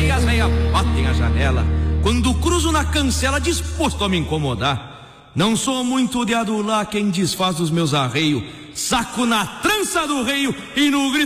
e as velhas batem a janela quando cruzo na cancela disposto a me incomodar. Não sou muito de adular quem desfaz os meus arreios, saco na trança do reio e no grito